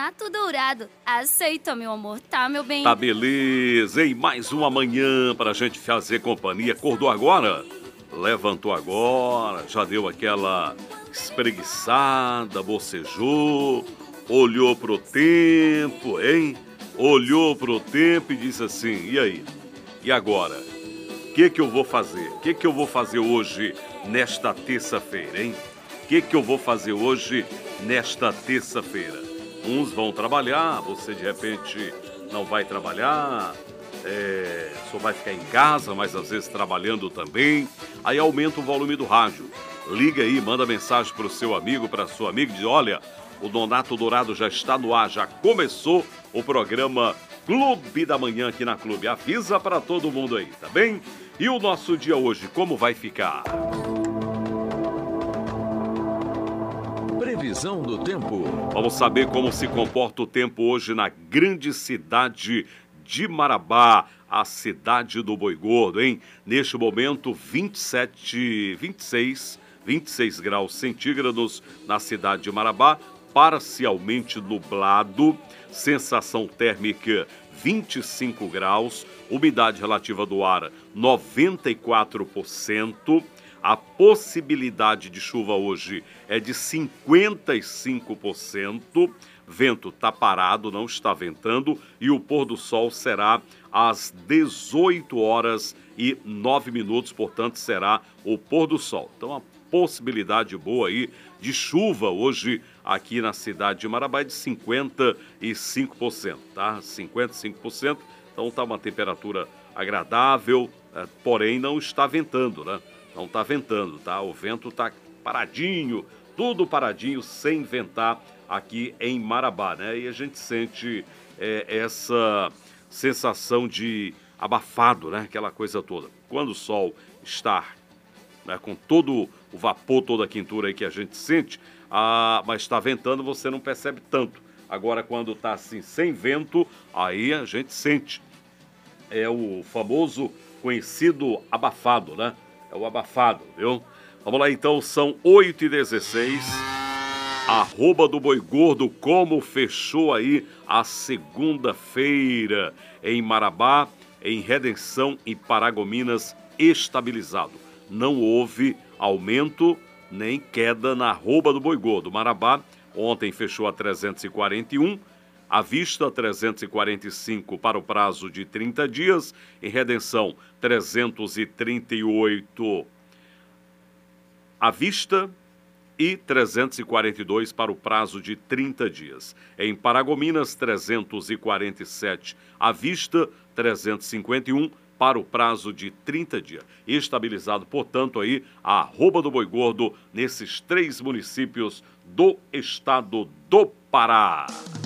Nonato Dourado. Aceita, meu amor, tá, meu bem? Tá beleza, hein? Mais uma manhã pra gente fazer companhia. Acordou agora? Levantou agora, já deu aquela espreguiçada, bocejou, olhou pro tempo, hein? Olhou pro tempo e disse assim, e aí? E agora? O que eu vou fazer? O que eu vou fazer hoje, nesta terça-feira, hein? O que eu vou fazer hoje, nesta terça-feira? Uns vão trabalhar, você de repente não vai trabalhar, só vai ficar em casa, mas às vezes trabalhando também. Aí aumenta o volume do rádio. Liga aí, manda mensagem para o seu amigo, para a sua amiga e diz, olha, o Nonato Dourado já está no ar, já começou o programa Clube da Manhã aqui na Clube. Avisa para todo mundo aí, tá bem? E o nosso dia hoje, como vai ficar? Previsão do tempo. Vamos saber como se comporta o tempo hoje na grande cidade de Marabá, a cidade do Boi Gordo, hein? Neste momento, 26 graus centígrados na cidade de Marabá, parcialmente nublado, sensação térmica 25 graus, umidade relativa do ar 94%, a possibilidade de chuva hoje é de 55%, vento está parado, não está ventando, e o pôr do sol será às 18h09, portanto será o pôr do sol. Então a possibilidade boa aí de chuva hoje aqui na cidade de Marabá é de 55%, tá? 55%, então está uma temperatura agradável, porém não está ventando, né? Não está ventando, tá? O vento está paradinho, tudo paradinho, sem ventar aqui em Marabá, né? E a gente sente essa sensação de abafado, né? Aquela coisa toda. Quando o sol está, né, com todo o vapor, toda a quentura aí que a gente sente, mas está ventando, você não percebe tanto. Agora, quando está assim, sem vento, aí a gente sente. É o famoso, conhecido abafado, né? É o abafado, viu? Vamos lá, então, são 8h16. Arroba do Boi Gordo, como fechou aí a segunda-feira em Marabá, em Redenção e Paragominas, estabilizado. Não houve aumento nem queda na arroba do Boi Gordo. Marabá ontem fechou a 341, à vista 345 para o prazo de 30 dias, em Redenção 338 à vista e 342 para o prazo de 30 dias. Em Paragominas 347 à vista, 351 para o prazo de 30 dias. Estabilizado, portanto, aí a arroba do Boi Gordo nesses 3 municípios do estado do Pará.